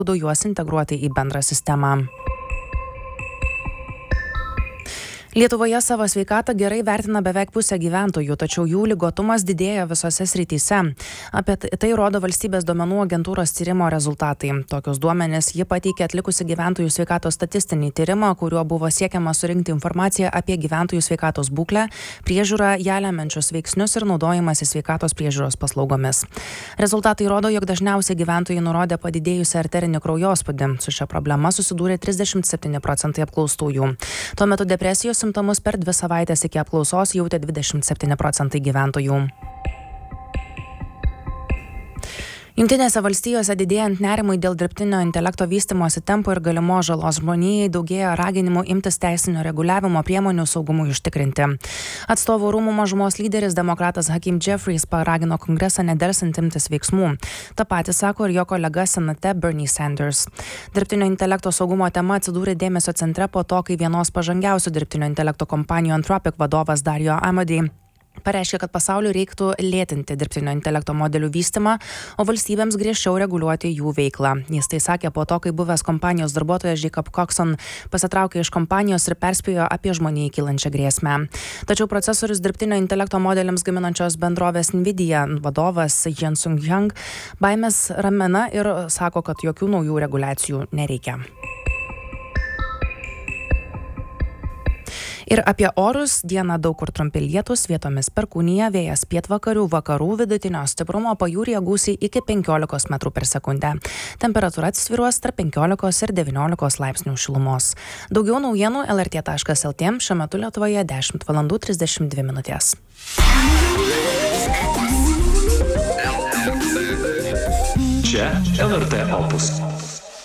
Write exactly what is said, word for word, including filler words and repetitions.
būdu juos integruoti į bendrą sistemą. Lietuvoje savo sveikatą gerai vertina beveik pusė gyventojų, tačiau jų ligotumas didėja visose srityse. Apie tai rodo valstybės duomenų agentūros tyrimo rezultatai. Tokius duomenis ji pateikė atlikusi gyventojų sveikatos statistinį tyrimą, kuriuo buvo siekiama surinkti informaciją apie gyventojų sveikatos būklę, priežiūrą, ją lemiančius veiksnius ir naudojimąsi sveikatos priežiūros paslaugomis. Rezultatai rodo, jog dažniausiai gyventojai nurodė padidėjusią arterinį kraujospūdį. Su šia problema susidūrė trisdešimt septyni procentai apklaustųjų. Tuo metu depresijos simptomus per dvi savaitės iki apklausos jautė dvidešimt septyni procentai gyventojų. Jungtinėse valstijose didėjant nerimui dėl dirbtinio intelekto vystymosi tempo ir galimos žalos žmonijai daugėja raginimų imtis teisinio reguliavimo priemonių saugumui užtikrinti. Atstovų rūmų mažumos lyderis demokratas Hakeem Jeffries paragino kongresą nedelsiant imtis veiksmų. Ta pati sako ir jo kolega senate Bernie Sanders. Dirbtinio intelekto saugumo tema atsidūrė dėmesio centre po to, kai vienos pažangiausių dirbtinio intelekto kompanijų Anthropic vadovas Dario Amodei pareiškė, kad pasauliui reiktų lėtinti dirbtinio intelekto modelių vystymą, o valstybėms griežčiau reguliuoti jų veiklą. Jis tai sakė po to, kai buvęs kompanijos darbuotojas Jacob Coxon pasitraukė iš kompanijos ir perspėjo apie žmonijai kylančią grėsmę. Tačiau procesorius dirbtinio intelekto modeliams gaminančios bendrovės Nvidia vadovas Jensen Huang baimės ramina ir sako, kad jokių naujų reguliacijų nereikia. Ir apie orus. Dieną daug kur trumpi lietūs, vietomis perkūnija, vėjas pietvakarių, vakarų vidutinio stiprumo, pajūryje gūsiai iki penkiolikos metrų per sekundę. Temperatūra svyruos tarp penkiolikos ir devyniolikos laipsnių šilumos. Daugiau naujienų L R T taškas L T, šiuo metu Lietuvoje dešimt valandų trisdešimt dvi minutės. Čia L R T Opus.